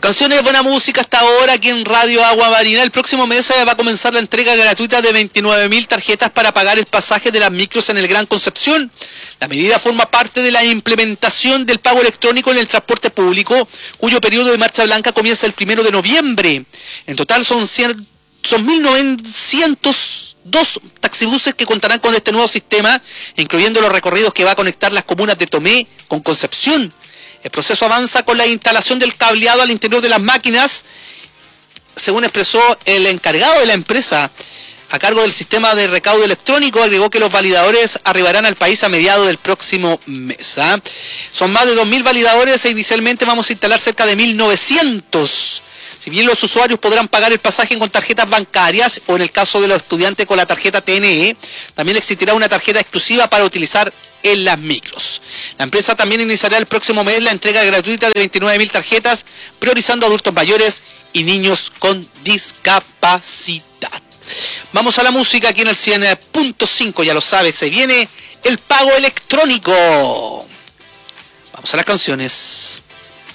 Canciones de buena música hasta ahora aquí en Radio Agua Marina. El próximo mes va a comenzar la entrega gratuita de 29.000 tarjetas para pagar el pasaje de las micros en el Gran Concepción. La medida forma parte de la implementación del pago electrónico en el transporte público, cuyo periodo de marcha blanca comienza el 1 de noviembre. En total son 1.902 taxibuses que contarán con este nuevo sistema, incluyendo los recorridos que va a conectar las comunas de Tomé con Concepción. El proceso avanza con la instalación del cableado al interior de las máquinas, según expresó el encargado de la empresa a cargo del sistema de recaudo electrónico. Agregó que los validadores arribarán al país a mediados del próximo mes. Son más de 2.000 validadores e inicialmente vamos a instalar cerca de 1.900. Si bien los usuarios podrán pagar el pasaje con tarjetas bancarias o en el caso de los estudiantes con la tarjeta TNE, también existirá una tarjeta exclusiva para utilizar en las micros. La empresa también iniciará el próximo mes la entrega gratuita de 29.000 tarjetas, priorizando adultos mayores y niños con discapacidad. Vamos a la música aquí en el 100.5, ya lo sabes, se viene el pago electrónico. Vamos a las canciones.